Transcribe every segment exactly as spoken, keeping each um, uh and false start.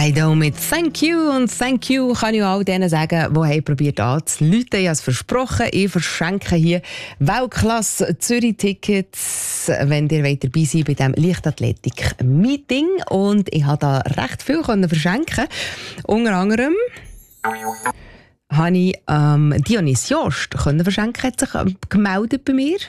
Dido mit «Thank you» und «Thank you» kann ich all denen sagen, die haben probiert anzurufen. Ich habe es versprochen, ich verschenke hier Weltklasse Zürich-Tickets, wenn ihr dabei seid bei diesem Leichtathletik-Meeting. Und ich habe da recht viel verschenken. Unter anderem habe ich ähm, Dionys Jost können verschenken, hat sich gemeldet bei mir.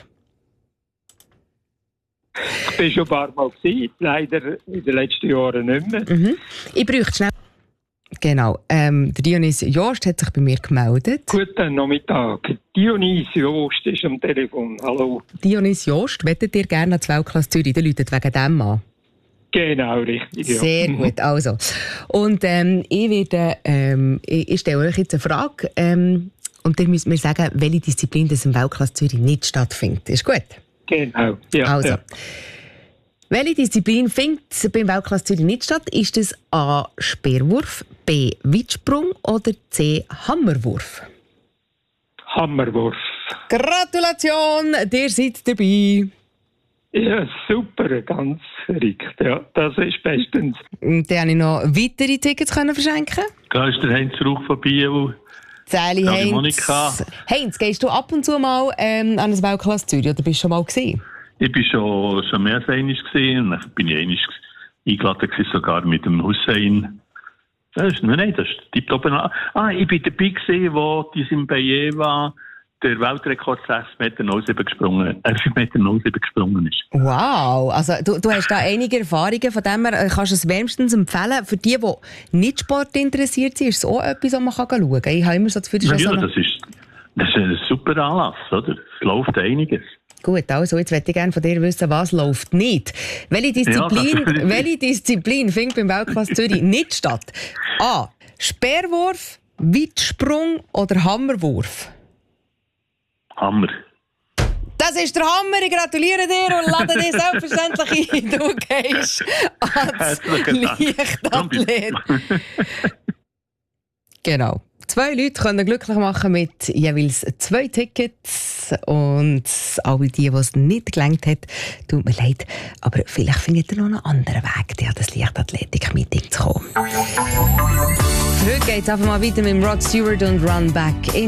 Ich bin schon ein paar Mal gewesen, leider in den letzten Jahren nicht mehr. Mhm. Ich bräuchte schnell... Genau, ähm, der Dionys Jost hat sich bei mir gemeldet. Guten Nachmittag. Dionys Jost ist am Telefon. Hallo. Dionys Jost, wettet ihr gerne zur Weltklasse Zürich? Der läutet wegen dem an. Genau, richtig. Ja. Sehr gut, also. Und ähm, ich, werde, ähm, ich, ich stelle euch jetzt eine Frage. Ähm, und dann müsst mir sagen, welche Disziplin das im Weltklasse Zürich nicht stattfindet. Ist gut? Genau, ja. Also, ja. welche Disziplin findet beim Weltklasse Zürich nicht statt? Ist das A. Speerwurf, B. Weitsprung oder C. Hammerwurf? Hammerwurf. Gratulation, ihr seid dabei. Ja, super, ganz verrückt. Ja, das ist bestens. Und dann konnte ich noch weitere Tickets verschenken. Da ist der Heinz Rauch von Biel. Sally Heinz. Monika. Heinz, gehst du ab und zu mal ähm, an das Weltklasse Zürich oder bist du schon mal gewesen? Ich bin schon, schon mehr als einmal gesehen. Dann bin ich einmal eingeladen gewesen, sogar mit dem Hussein. Das ist, nein, das ist tipptopp. Ah, ich bin dabei gewesen, wo die Simbaye war, der Weltrekord sechs Meter null sieben gesprungen, äh, fünf Meter null sieben gesprungen ist. Wow, also du, du hast da einige Erfahrungen, von dem her kannst du es wärmstens empfehlen. Für die, die nicht Sport interessiert sind, ist es auch etwas, was man schauen kann. Ich habe immer so das Gefühl, das ist ja, so eine... das ist, das ist ein super Anlass, oder? Es läuft einiges. Gut, also jetzt möchte ich gerne von dir wissen, was läuft nicht. Welche Disziplin, ja, welche Disziplin findet beim Weltklasse Zürich nicht statt? A. Speerwurf, Weitsprung oder Hammerwurf? Hammer. Das ist der Hammer, ich gratuliere dir und lade dich selbstverständlich ein. Du gehst ans Leichtathlet. Genau. Zwei Leute können glücklich machen mit jeweils zwei Tickets. Und alle die, die es nicht gelangt hat, tut mir leid. Aber vielleicht findet ihr noch einen anderen Weg, an das Leichtathletik-Meeting zu kommen. Für heute geht es einfach mal weiter mit Rod Stewart und Run Back in